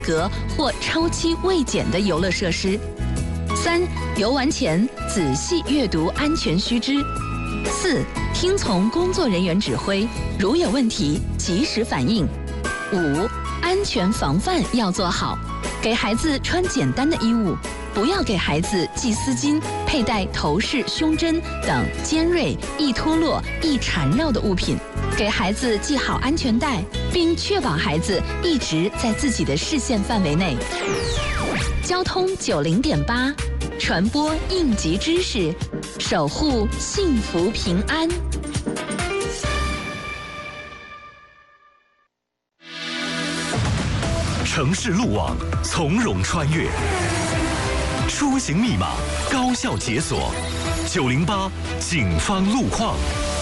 格或超期未检的游乐设施。3、游玩前仔细阅读安全须知。4、听从工作人员指挥，如有问题及时反应。5、安全防范要做好，给孩子穿简单的衣物，不要给孩子系丝巾、佩戴头饰、胸针等尖锐、易脱落、易缠绕的物品，给孩子系好安全带，并确保孩子一直在自己的视线范围内。交通90.8，传播应急知识，守护幸福平安。 城市路网从容穿越，出行密码高效解锁。908警方路况。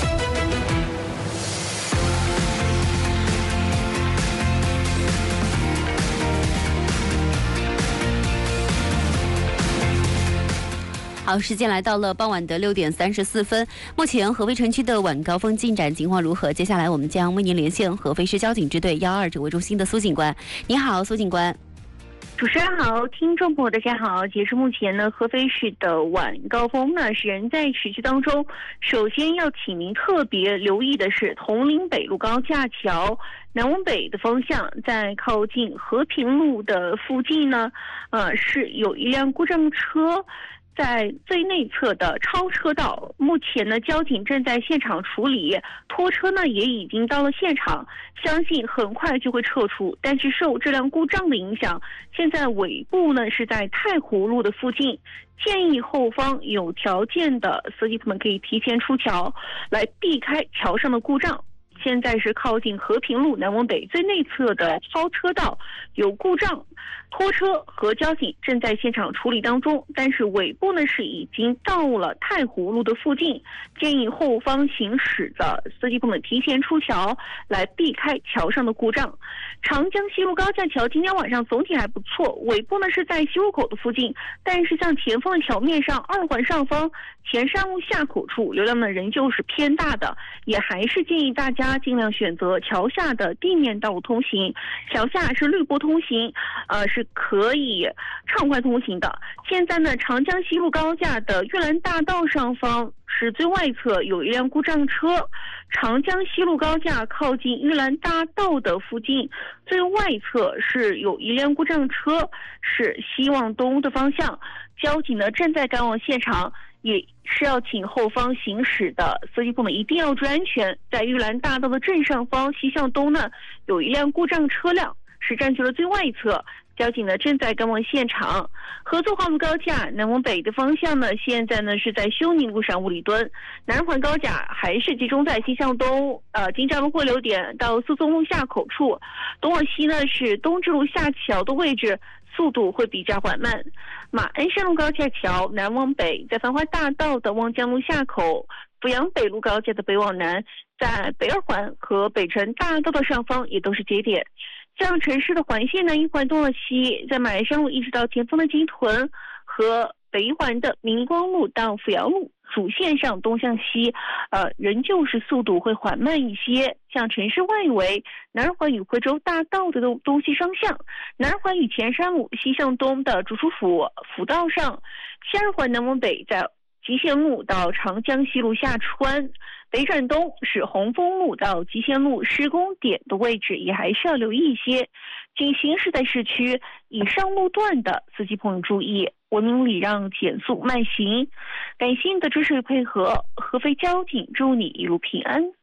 好，时间来到了傍晚的6点34分。目前合肥城区的晚高峰进展情况如何？接下来我们将为您连线合肥市交警支队122指挥中心的苏警官。你好，苏警官。 主持人好，听众朋友大家好。截至目前呢，合肥市的晚高峰呢是仍在持续当中。首先要请您特别留意的是，铜陵北路高架桥南往北的方向，在靠近和平路的附近呢，是有一辆故障车在最内侧的超车道，目前呢，交警正在现场处理，拖车呢也已经到了现场，相信很快就会撤出。但是受这辆故障的影响，现在尾部呢是在太湖路的附近，建议后方有条件的司机朋友们可以提前出桥，来避开桥上的故障。现在是靠近和平路南往北最内侧的超车道有故障，拖车和交警正在现场处理当中，但是尾部呢是已经到了太湖路的附近，建议后方行驶的司机朋友们提前出桥，来避开桥上的故障。长江西路高架桥今天晚上总体还不错，尾部呢是在西路口的附近，但是像前方的桥面上2环上方前山路下口处流量呢仍旧是偏大的，也还是建议大家尽量选择桥下的地面道路通行，桥下是绿波通行，是可以畅快通行的。现在呢，长江西路高架的玉兰大道上方是最外侧有一辆故障车，长江西路高架靠近玉兰大道的附近最外侧是有一辆故障车，是西往东的方向，交警呢正在赶往现场，也是要请后方行驶的司机朋友们一定要注意安全。在玉兰大道的正上方西向东呢，有一辆故障车辆是占据了最外侧，交警呢正在赶往现场。合作化路高架南往北的方向呢，现在呢是在修宁路上五里墩，南环高架还是集中在西向东，金站路汇流点到四松路下口处，东往西呢是东直路下桥的位置，速度会比较缓慢。马鞍山路高架桥南往北，在繁华大道的望江路下口，阜阳北路高架的北往南，在北2环和北辰大道的上方也都是节点。像城市的环线呢，1环东往西，在马鞍山路一直到前锋的金屯和北1环的明光路到阜阳路主线上东向西，仍旧是速度会缓慢一些。像城市外围，南2环与惠州大道的东西双向，南2环与前山路西向东的主书府辅道上，西2环南往北在集贤路到长江西路下穿，北转东是红枫路到集贤路施工点的位置，也还是要留意一些。仅行驶在市区以上路段的司机朋友注意，文明礼让，减速慢行。感谢你的支持与配合，合肥交警祝你一路平安。